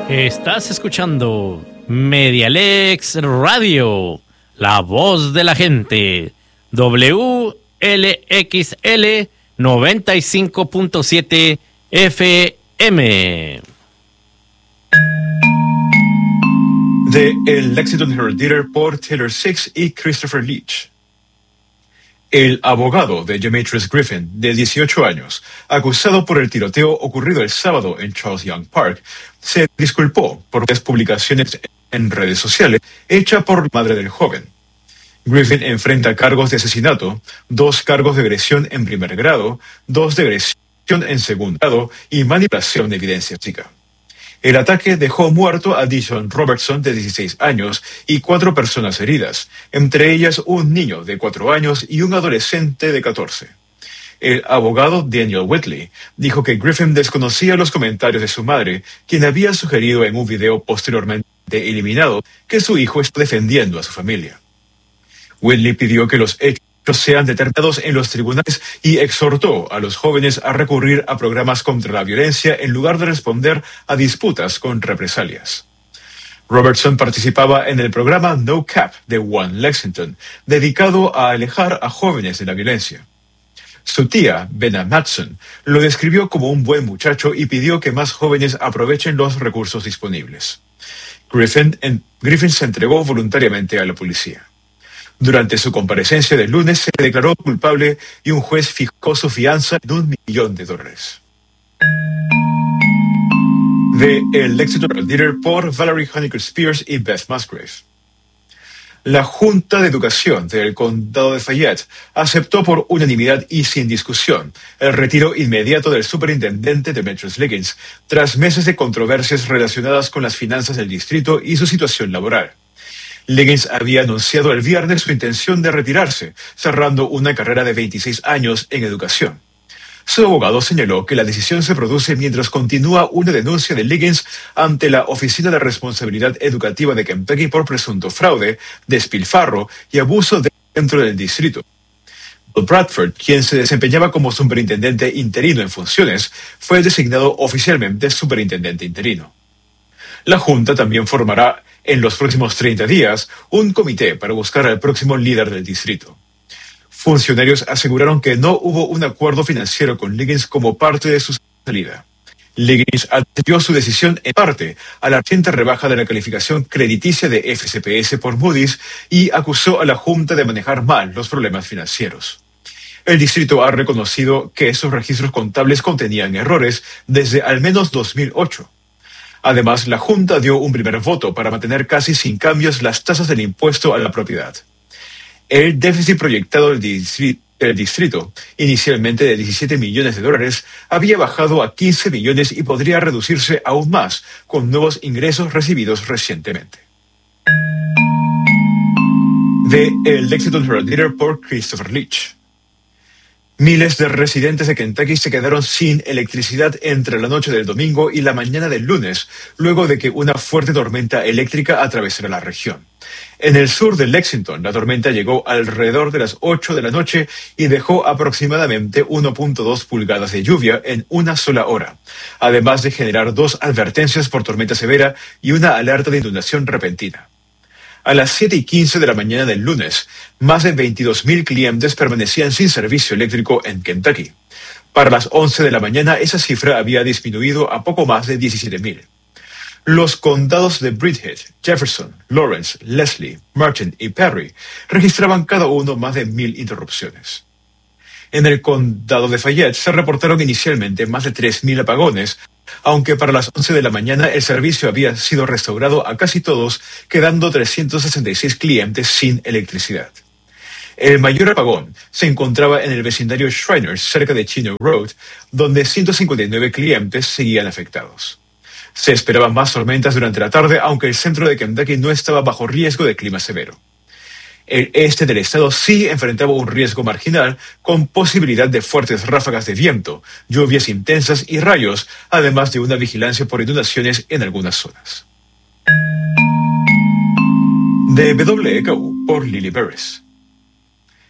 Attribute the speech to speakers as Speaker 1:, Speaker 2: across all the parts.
Speaker 1: Estás escuchando Medialex Radio, la voz de la gente, WLXL 95.7 FM.
Speaker 2: De El Lexington Herald Leader por Taylor Six y Christopher Leach. El abogado de Demetrius Griffin, de 18 años, acusado por el tiroteo ocurrido el sábado en Charles Young Park, se disculpó por las publicaciones en redes sociales hechas por la madre del joven. Griffin enfrenta cargos de asesinato, 2 cargos de agresión en primer grado, 2 de agresión en segundo grado y manipulación de evidencia física. El ataque dejó muerto a Dijon Robertson, de 16 años, y 4 personas heridas, entre ellas un niño de 4 años y un adolescente de 14. El abogado Daniel Whitley dijo que Griffin desconocía los comentarios de su madre, quien había sugerido en un video posteriormente eliminado que su hijo está defendiendo a su familia. Whitley pidió que los hechos sean determinados en los tribunales y exhortó a los jóvenes a recurrir a programas contra la violencia en lugar de responder a disputas con represalias. Robertson participaba en el programa No Cap de One Lexington, dedicado a alejar a jóvenes de la violencia. Su tía, Benna Matson, lo describió como un buen muchacho y pidió que más jóvenes aprovechen los recursos disponibles. Griffin se entregó voluntariamente a la policía. Durante su comparecencia del lunes se declaró culpable y un juez fijó su fianza en $1 millón. De El Lexington Herald Leader por Valerie Honeycutt Spears y Beth Musgrave. La Junta de Educación del Condado de Fayette aceptó por unanimidad y sin discusión el retiro inmediato del superintendente Demetrius Liggins tras meses de controversias relacionadas con las finanzas del distrito y su situación laboral. Liggins había anunciado el viernes su intención de retirarse, cerrando una carrera de 26 años en educación. Su abogado señaló que la decisión se produce mientras continúa una denuncia de Liggins ante la Oficina de Responsabilidad Educativa de Kentucky por presunto fraude, despilfarro y abuso dentro del distrito. Bill Bradford, quien se desempeñaba como superintendente interino en funciones, fue designado oficialmente superintendente interino. La Junta también formará en los próximos 30 días un comité para buscar al próximo líder del distrito. Funcionarios aseguraron que no hubo un acuerdo financiero con Liggins como parte de su salida. Liggins atendió su decisión en parte a la reciente rebaja de la calificación crediticia de FCPS por Moody's y acusó a la Junta de manejar mal los problemas financieros. El distrito ha reconocido que sus registros contables contenían errores desde al menos 2008. Además, la Junta dio un primer voto para mantener casi sin cambios las tasas del impuesto a la propiedad. El déficit proyectado del distrito, inicialmente de $17 millones, había bajado a 15 millones y podría reducirse aún más con nuevos ingresos recibidos recientemente. De El Lexington Herald Leader por Christopher Leach. Miles de residentes de Kentucky se quedaron sin electricidad entre la noche del domingo y la mañana del lunes, luego de que una fuerte tormenta eléctrica atravesara la región. En el sur de Lexington, la tormenta llegó alrededor de las 8 de la noche y dejó aproximadamente 1.2 pulgadas de lluvia en una sola hora, además de generar 2 advertencias por tormenta severa y una alerta de inundación repentina. A las 7:15 de la mañana del lunes, más de 22,000 clientes permanecían sin servicio eléctrico en Kentucky. Para las 11 de la mañana, esa cifra había disminuido a poco más de 17,000. Los condados de Bridgehead, Jefferson, Lawrence, Leslie, Martin y Perry registraban cada uno más de 1,000 interrupciones. En el condado de Fayette se reportaron inicialmente más de 3,000 apagones, aunque para las 11 de la mañana el servicio había sido restaurado a casi todos, quedando 366 clientes sin electricidad. El mayor apagón se encontraba en el vecindario Shriners, cerca de Chino Road, donde 159 clientes seguían afectados. Se esperaban más tormentas durante la tarde, aunque el centro de Kentucky no estaba bajo riesgo de clima severo. El este del estado sí enfrentaba un riesgo marginal, con posibilidad de fuertes ráfagas de viento, lluvias intensas y rayos, además de una vigilancia por inundaciones en algunas zonas. De WKU por Lily Beres.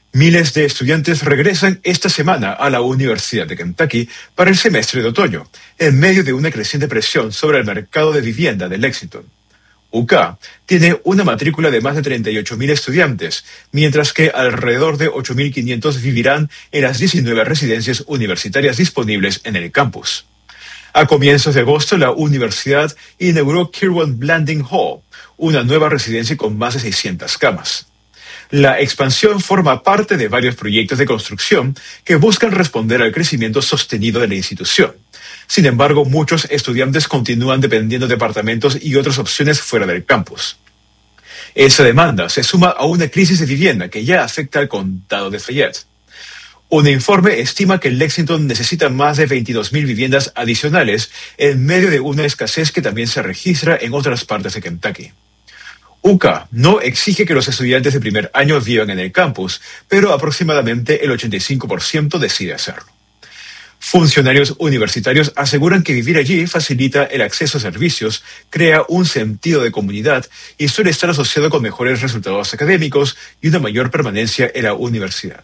Speaker 2: Miles de estudiantes regresan esta semana a la Universidad de Kentucky para el semestre de otoño, en medio de una creciente presión sobre el mercado de vivienda de Lexington. UK tiene una matrícula de más de 38.000 estudiantes, mientras que alrededor de 8.500 vivirán en las 19 residencias universitarias disponibles en el campus. A comienzos de agosto, la universidad inauguró Kirwan Blanding Hall, una nueva residencia con más de 600 camas. La expansión forma parte de varios proyectos de construcción que buscan responder al crecimiento sostenido de la institución. Sin embargo, muchos estudiantes continúan dependiendo de apartamentos y otras opciones fuera del campus. Esa demanda se suma a una crisis de vivienda que ya afecta al condado de Fayette. Un informe estima que Lexington necesita más de 22.000 viviendas adicionales en medio de una escasez que también se registra en otras partes de Kentucky. UK no exige que los estudiantes de primer año vivan en el campus, pero aproximadamente el 85% decide hacerlo. Funcionarios universitarios aseguran que vivir allí facilita el acceso a servicios, crea un sentido de comunidad y suele estar asociado con mejores resultados académicos y una mayor permanencia en la universidad.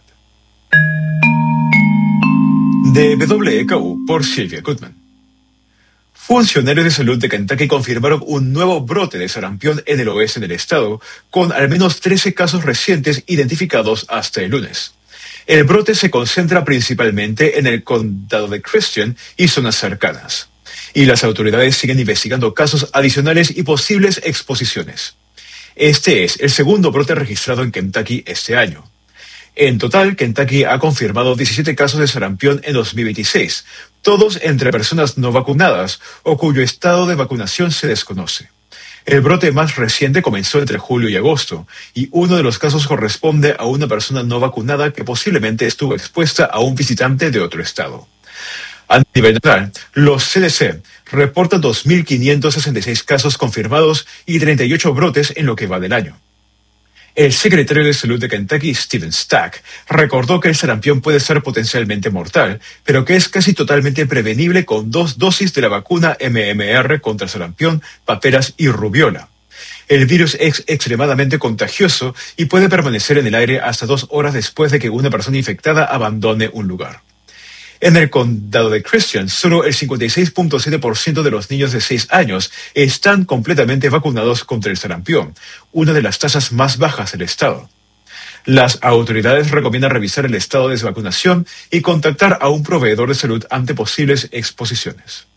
Speaker 2: De WKU por Sylvia Goodman. Funcionarios de salud de Kentucky confirmaron un nuevo brote de sarampión en el oeste del estado, con al menos 13 casos recientes identificados hasta el lunes. El brote se concentra principalmente en el condado de Christian y zonas cercanas, y las autoridades siguen investigando casos adicionales y posibles exposiciones. Este es el segundo brote registrado en Kentucky este año. En total, Kentucky ha confirmado 17 casos de sarampión en 2026, todos entre personas no vacunadas o cuyo estado de vacunación se desconoce. El brote más reciente comenzó entre julio y agosto, y uno de los casos corresponde a una persona no vacunada que posiblemente estuvo expuesta a un visitante de otro estado. A nivel nacional, los CDC reportan 2.566 casos confirmados y 38 brotes en lo que va del año. El secretario de Salud de Kentucky, Stephen Stack, recordó que el sarampión puede ser potencialmente mortal, pero que es casi totalmente prevenible con 2 dosis de la vacuna MMR contra sarampión, paperas y rubiola. El virus es extremadamente contagioso y puede permanecer en el aire hasta 2 horas después de que una persona infectada abandone un lugar. En el condado de Christian, solo el 56.7% de los niños de 6 años están completamente vacunados contra el sarampión, una de las tasas más bajas del estado. Las autoridades recomiendan revisar el estado de vacunación y contactar a un proveedor de salud ante posibles exposiciones.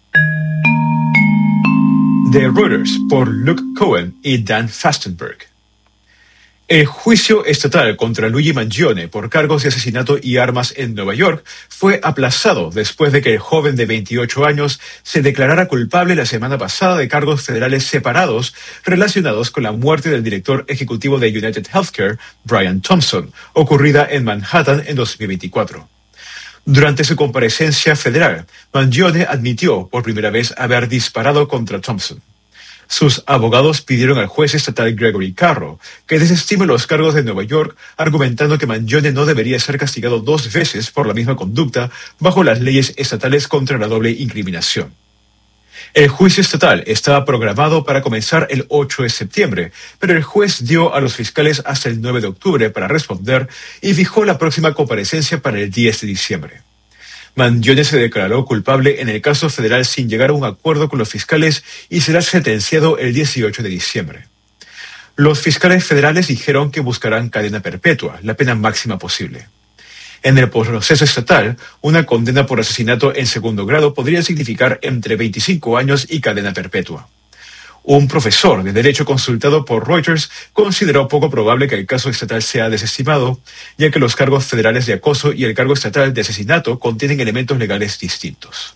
Speaker 2: De Reuters por Luke Cohen y Dan Fastenberg. El juicio estatal contra Luigi Mangione por cargos de asesinato y armas en Nueva York fue aplazado después de que el joven de 28 años se declarara culpable la semana pasada de cargos federales separados relacionados con la muerte del director ejecutivo de United Healthcare, Brian Thompson, ocurrida en Manhattan en 2024. Durante su comparecencia federal, Mangione admitió por primera vez haber disparado contra Thompson. Sus abogados pidieron al juez estatal Gregory Carro que desestime los cargos de Nueva York, argumentando que Mangione no debería ser castigado 2 veces por la misma conducta bajo las leyes estatales contra la doble incriminación. El juicio estatal estaba programado para comenzar el 8 de septiembre, pero el juez dio a los fiscales hasta el 9 de octubre para responder y fijó la próxima comparecencia para el 10 de diciembre. Mangione se declaró culpable en el caso federal sin llegar a un acuerdo con los fiscales y será sentenciado el 18 de diciembre. Los fiscales federales dijeron que buscarán cadena perpetua, la pena máxima posible. En el proceso estatal, una condena por asesinato en segundo grado podría significar entre 25 años y cadena perpetua. Un profesor de Derecho consultado por Reuters consideró poco probable que el caso estatal sea desestimado, ya que los cargos federales de acoso y el cargo estatal de asesinato contienen elementos legales distintos.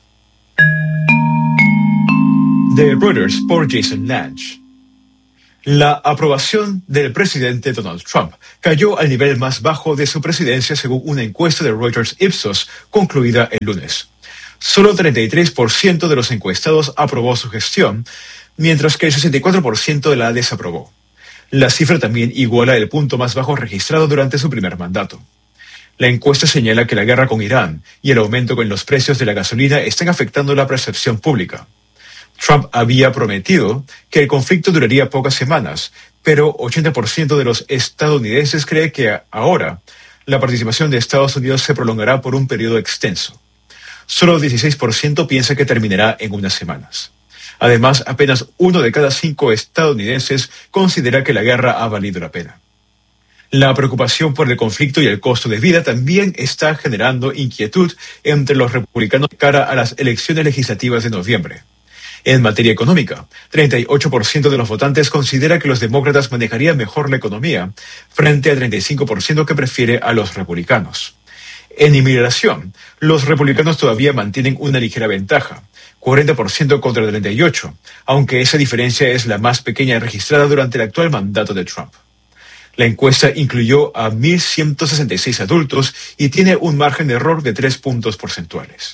Speaker 2: De Reuters por Jason Lange. La aprobación del presidente Donald Trump cayó al nivel más bajo de su presidencia según una encuesta de Reuters Ipsos concluida el lunes. Solo 33% de los encuestados aprobó su gestión, mientras que el 64% la desaprobó. La cifra también iguala el punto más bajo registrado durante su primer mandato. La encuesta señala que la guerra con Irán y el aumento en los precios de la gasolina están afectando la percepción pública. Trump había prometido que el conflicto duraría pocas semanas, pero 80% de los estadounidenses cree que ahora la participación de Estados Unidos se prolongará por un periodo extenso. Solo 16% piensa que terminará en unas semanas. Además, apenas 1 de cada 5 estadounidenses considera que la guerra ha valido la pena. La preocupación por el conflicto y el costo de vida también está generando inquietud entre los republicanos de cara a las elecciones legislativas de noviembre. En materia económica, 38% de los votantes considera que los demócratas manejarían mejor la economía, frente al 35% que prefiere a los republicanos. En inmigración, los republicanos todavía mantienen una ligera ventaja, 40% contra 38%, aunque esa diferencia es la más pequeña registrada durante el actual mandato de Trump. La encuesta incluyó a 1.166 adultos y tiene un margen de error de 3 puntos porcentuales.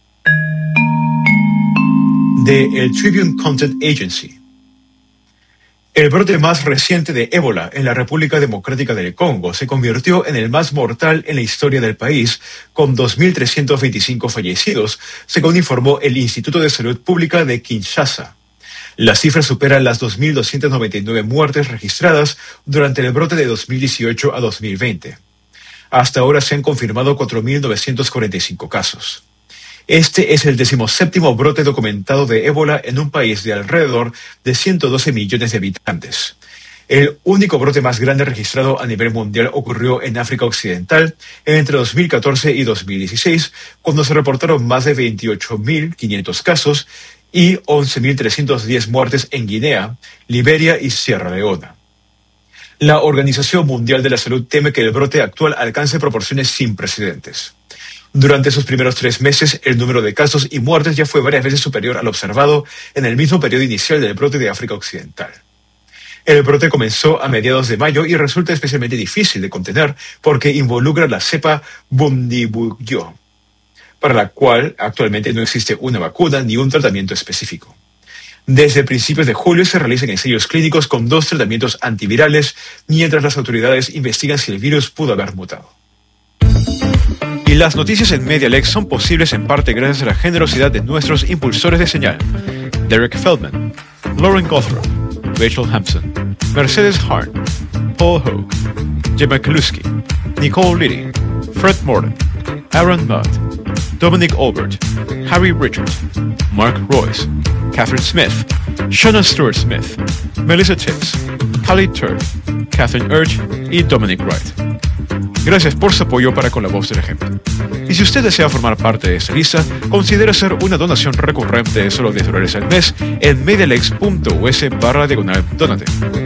Speaker 2: De el Tribune Content Agency. El brote más reciente de ébola en la República Democrática del Congo se convirtió en el más mortal en la historia del país, con 2.325 fallecidos, según informó el Instituto de Salud Pública de Kinshasa. La cifra supera las 2.299 muertes registradas durante el brote de 2018 a 2020. Hasta ahora se han confirmado 4.945 casos. Este es el 17º brote documentado de ébola en un país de alrededor de 112 millones de habitantes. El único brote más grande registrado a nivel mundial ocurrió en África Occidental entre 2014 y 2016, cuando se reportaron más de 28.500 casos y 11.310 muertes en Guinea, Liberia y Sierra Leona. La Organización Mundial de la Salud teme que el brote actual alcance proporciones sin precedentes. Durante sus primeros 3 meses, el número de casos y muertes ya fue varias veces superior al observado en el mismo periodo inicial del brote de África Occidental. El brote comenzó a mediados de mayo y resulta especialmente difícil de contener porque involucra la cepa Bundibugyo, para la cual actualmente no existe una vacuna ni un tratamiento específico. Desde principios de julio se realizan ensayos clínicos con 2 tratamientos antivirales, mientras las autoridades investigan si el virus pudo haber mutado. Y las noticias en MediaLex son posibles en parte gracias a la generosidad de nuestros impulsores de señal: Derek Feldman, Lauren Gothrop, Rachel Hampson, Mercedes Harn, Paul Hogue, Gemma Kaluski, Nicole Liddy, Fred Morton, Aaron Mudd, Dominic Albert, Harry Richard, Mark Royce, Catherine Smith, Shona Stewart Smith, Melissa Tibbs, Callie Turk, Catherine Urge y Dominic Wright. Gracias por su apoyo para con La Voz del Ejemplo. Y si usted desea formar parte de esta lista, considere hacer una donación recurrente de solo $10 al mes en medialex.us/donate.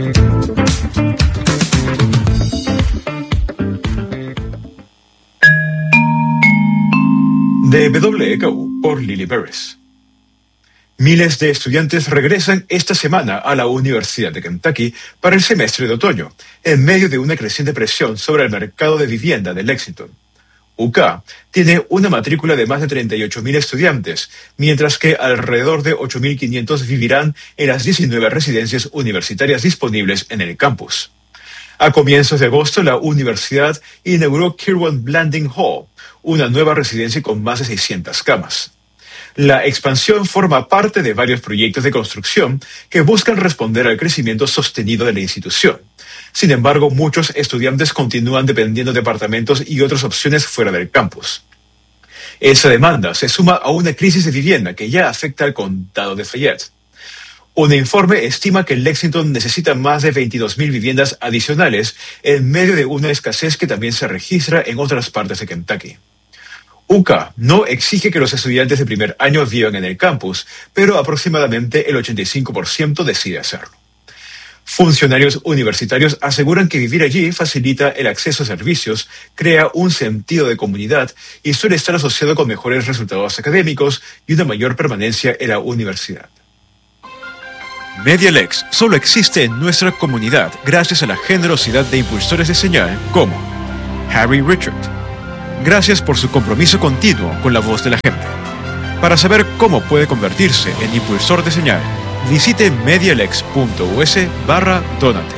Speaker 2: De WKU por Lily Beres. Miles de estudiantes regresan esta semana a la Universidad de Kentucky para el semestre de otoño, en medio de una creciente presión sobre el mercado de vivienda de Lexington. UK tiene una matrícula de más de 38.000 estudiantes, mientras que alrededor de 8.500 vivirán en las 19 residencias universitarias disponibles en el campus. A comienzos de agosto, la universidad inauguró Kirwan Blanding Hall, una nueva residencia con más de 600 camas. La expansión forma parte de varios proyectos de construcción que buscan responder al crecimiento sostenido de la institución. Sin embargo, muchos estudiantes continúan dependiendo de apartamentos y otras opciones fuera del campus. Esa demanda se suma a una crisis de vivienda que ya afecta al condado de Fayette. Un informe estima que Lexington necesita más de 22.000 viviendas adicionales en medio de una escasez que también se registra en otras partes de Kentucky. UCA no exige que los estudiantes de primer año vivan en el campus, pero aproximadamente el 85% decide hacerlo. Funcionarios universitarios aseguran que vivir allí facilita el acceso a servicios, crea un sentido de comunidad y suele estar asociado con mejores resultados académicos y una mayor permanencia en la universidad. MediaLex solo existe en nuestra comunidad gracias a la generosidad de impulsores de señal como Harry Richard. Gracias por su compromiso continuo con la voz de la gente. Para saber cómo puede convertirse en impulsor de señal, visite medialex.us/donate.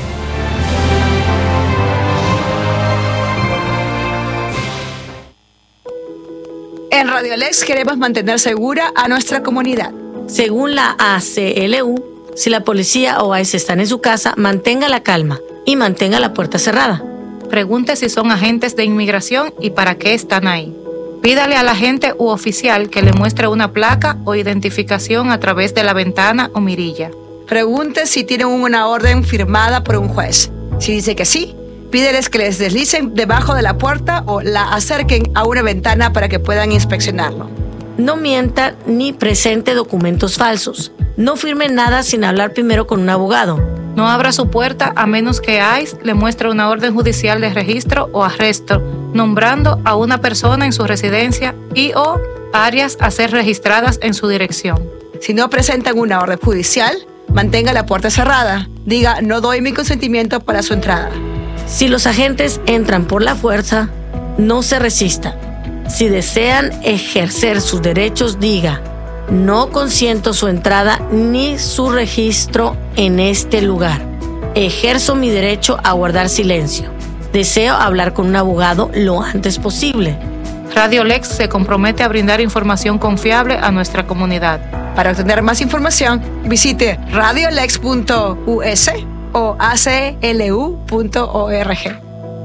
Speaker 3: En Radio Lex queremos mantener segura a nuestra comunidad.
Speaker 4: Según la ACLU, si la policía o ICE están en su casa, mantenga la calma y mantenga la puerta cerrada.
Speaker 5: Pregunte si son agentes de inmigración y para qué están ahí. Pídale al agente u oficial que le muestre una placa o identificación a través de la ventana o mirilla.
Speaker 3: Pregunte si tienen una orden firmada por un juez. Si dice que sí, pídeles que les deslicen debajo de la puerta o la acerquen a una ventana para que puedan inspeccionarlo.
Speaker 4: No mienta ni presente documentos falsos. No firme nada sin hablar primero con un abogado.
Speaker 5: No abra su puerta a menos que ICE le muestre una orden judicial de registro o arresto, nombrando a una persona en su residencia y o áreas a ser registradas en su dirección.
Speaker 3: Si no presentan una orden judicial, mantenga la puerta cerrada. Diga, no doy mi consentimiento para su entrada.
Speaker 4: Si los agentes entran por la fuerza, no se resista. Si desean ejercer sus derechos, diga, no consiento su entrada ni su registro en este lugar. Ejerzo mi derecho a guardar silencio. Deseo hablar con un abogado lo antes posible.
Speaker 5: Radio Lex se compromete a brindar información confiable a nuestra comunidad.
Speaker 3: Para obtener más información, visite radiolex.us o aclu.org.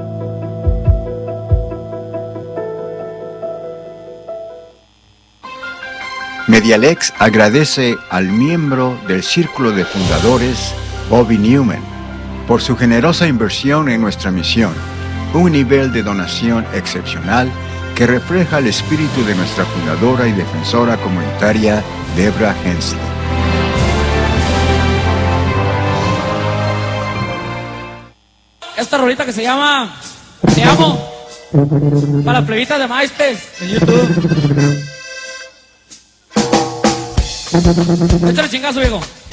Speaker 6: Medialex agradece al miembro del Círculo de Fundadores, Bobby Newman, por su generosa inversión en nuestra misión, un nivel de donación excepcional que refleja el espíritu de nuestra fundadora y defensora comunitaria, Debra Hensley.
Speaker 7: Esta rolita que se llama Te Amo, para la plebita de MySpace, de YouTube. Échale chingazo, viejo.